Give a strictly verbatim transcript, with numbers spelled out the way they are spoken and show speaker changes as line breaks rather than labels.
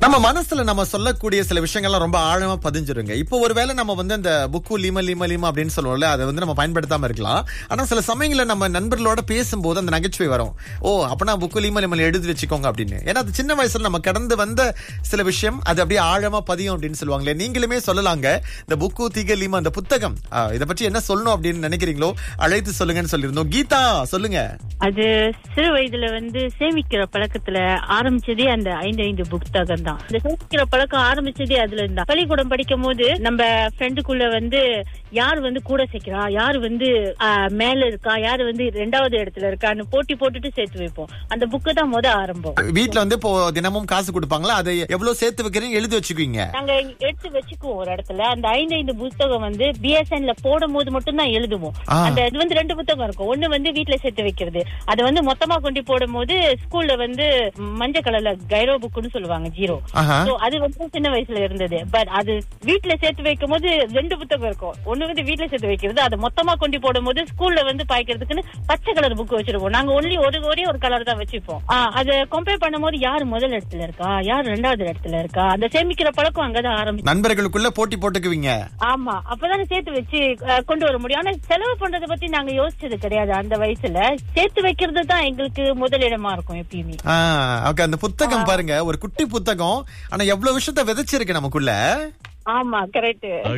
நம்ம மனசுல நம்ம சொல்லக்கூடிய சில விஷயங்கள்லாம் ரொம்ப ஆழமா பதிஞ்சிருங்க. இப்போ ஒருவேளை நம்ம வந்து அந்த புக்கு லீம லீம லீம அப்படின்னு சொல்லுவோம்ல, அதை வந்து நம்ம பயன்படுத்தாம இருக்கலாம். ஆனா சில சமயங்கள்ல நம்ம நண்பர்களோட பேசும்போது அந்த நகைச்சுவை வரும். ஓ அப்பனா புக்கு லீம லீம எழுதி வச்சுக்கோங்க அப்படின்னு. ஏன்னா அது சின்ன வயசுல நம்ம கடந்து வந்த சில விஷயம், அது அப்படியே ஆழமா பதியும் அப்படின்னு சொல்லுவாங்களே. நீங்களுமே சொல்லலாங்க, இந்த புக்கு தீக லீம அந்த புத்தகம் இதை பற்றி என்ன சொல்லணும் அப்படின்னு நினைக்கிறீங்களோ அழைத்து சொல்லுங்கன்னு சொல்லியிருந்தோம். கீதா சொல்லுங்க.
அது சிறு வயதுல வந்து சேமிக்கிற பழக்கத்துல ஆரம்பிச்சதே அந்த ஐந்து ஐந்து புத்தகம் தான். இந்த சேமிக்கிற பழக்கம் ஆரம்பிச்சதே அதுல இருந்தா. பள்ளிக்கூடம் படிக்கும் போது நம்ம ஃப்ரெண்டுக்குள்ள வந்து யார் வந்து கூட சேர்க்கிறா, யாரு வந்து மேல இருக்கா, யாரு வந்து ரெண்டாவது இடத்துல இருக்கான்னு போட்டி போட்டுட்டு சேர்த்து வைப்போம். அந்த புக்கு தான் முத ஆரம்பம்.
வீட்டுல வந்து இப்போ தினமும் காசு கொடுப்பாங்களா, அதை எவ்வளவு சேர்த்து வைக்கிறீங்க எழுதி வச்சுக்குவீங்க?
நாங்க எடுத்து வச்சுக்குவோம் ஒரு இடத்துல. அந்த ஐந்து ஐந்து புத்தகம் வந்து பிஎஸ்என்ல போடும் போது மட்டும் தான் எழுதுவோம். அந்த இது வந்து ரெண்டு புத்தகம் இருக்கும். ஒண்ணு வந்து வீட்டுல சேர்த்து வைக்கிறது, அது வந்து மொத்தமா கொண்டு போடும் போது ஸ்கூல்ல வந்து மஞ்சள் கலர்ல கைரோ புக்குன்னு சொல்லுவாங்க, ஜீரோ. அது வந்து சின்ன வயசுல இருந்தது. பட் அது வீட்டுல சேர்த்து வைக்கும் போது ரெண்டு புத்தகம் இருக்கும். ஒண்ணு வந்து வீட்டுல சேர்த்து வைக்கிறது, அது மொத்தமா கொண்டு போடும் போது ஸ்கூல்ல வந்து பாய்க்கிறதுக்குன்னு பச்சை கலர் புக்கு வச்சிருப்போம். நாங்க ஒன்லி ஒரு ஒரே ஒரு கலர் தான் வச்சுப்போம். அதை கம்பேர் பண்ணும் போது யாரு முதல் இடத்துல இருக்கா, யாரு ரெண்டாவது இடத்துல இருக்கா, அந்த சேமிக்கிற பழக்கம் அங்கதான் ஆரம்பிச்சு.
நண்பர்களுக்குள்ள போட்டி போட்டுக்குவீங்க.
ஆமா, அப்பதானே சேர்த்து வச்சு கொண்டு வர முடியும். ஆனா செலவு பண்றதை பத்தி நாங்க யோசிச்சது கிடையாது அந்த வயசுல. சேர்த்து வைக்கிறது தான் எங்களுக்கு முதலிடமா இருக்கும் எப்பயுமே.
அந்த புத்தகம் பாருங்க, ஒரு குட்டி புத்தகம், ஆனா எவ்வளவு விஷயத்த விதைச்சிருக்கு நமக்குள்ள.
ஆமா, கரெக்ட்.